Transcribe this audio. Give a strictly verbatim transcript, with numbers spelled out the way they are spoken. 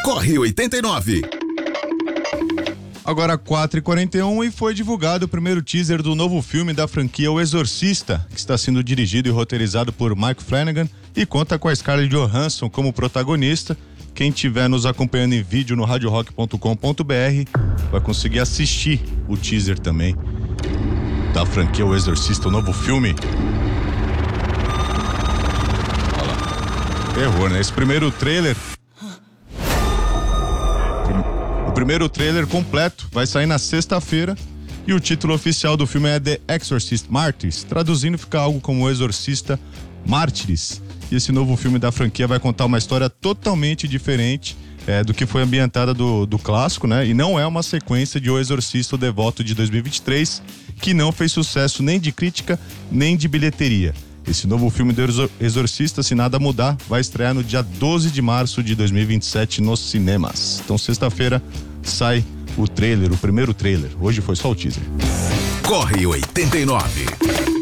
Corre oitenta e nove. Agora quatro e quarenta e um e foi divulgado o primeiro teaser do novo filme da franquia O Exorcista, que está sendo dirigido e roteirizado por Mike Flanagan e conta com a Scarlett Johansson como protagonista. Quem estiver nos acompanhando em vídeo no radio rock ponto com ponto b r vai conseguir assistir o teaser também da franquia O Exorcista, o novo filme. Olha lá. Terror, né? Esse primeiro trailer... O primeiro trailer completo vai sair na sexta-feira e o título oficial do filme é The Exorcist Martyrs, traduzindo fica algo como O Exorcista Mártires. E esse novo filme da franquia vai contar uma história totalmente diferente é, do que foi ambientada do, do clássico, né? E não é uma sequência de O Exorcista o Devoto de dois mil e vinte e três, que não fez sucesso nem de crítica, nem de bilheteria. Esse novo filme do Exorcista, se nada mudar, vai estrear no dia doze de março de dois mil e vinte e sete nos cinemas. Então, sexta-feira, sai o trailer, o primeiro trailer. Hoje foi só o teaser. Corre oitenta e nove.